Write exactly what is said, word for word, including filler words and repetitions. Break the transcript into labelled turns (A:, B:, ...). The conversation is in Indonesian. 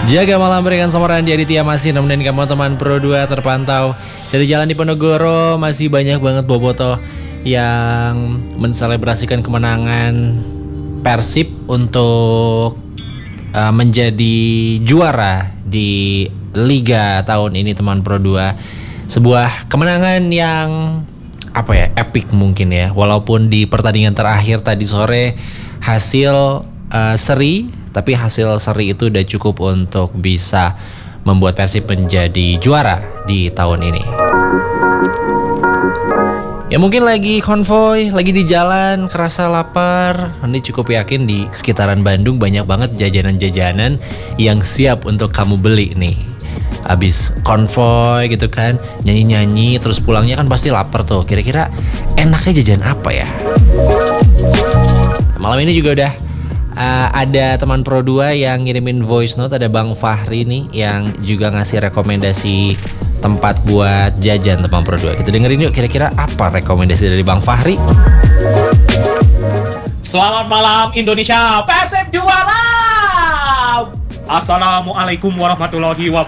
A: Jaga malam berikan sama Randy Aditya masih nemenin kamu teman Pro dua terpantau dari Jalan Diponegoro. Masih banyak banget bobotoh yang menselebrasikan kemenangan Persib untuk uh, menjadi juara di Liga tahun ini teman Pro dua. Sebuah kemenangan yang apa ya, epic mungkin ya. Walaupun di pertandingan terakhir tadi sore hasil uh, seri, tapi hasil seri itu udah cukup untuk bisa membuat Persib menjadi juara di tahun ini. Ya mungkin lagi konvoy, lagi di jalan, kerasa lapar. Ini cukup yakin di sekitaran Bandung banyak banget jajanan-jajanan yang siap untuk kamu beli nih. Abis konvoy gitu kan, nyanyi-nyanyi, terus pulangnya kan pasti lapar tuh. Kira-kira enaknya jajan apa ya? Malam ini juga udah Uh, ada teman Pro dua yang ngirimin voice note. Ada Bang Fahri nih yang juga ngasih rekomendasi tempat buat jajan teman Pro dua. Kita dengerin yuk kira-kira apa rekomendasi dari Bang Fahri.
B: Selamat malam Indonesia, Persib juara. Assalamualaikum warahmatullahi wabarakatuh.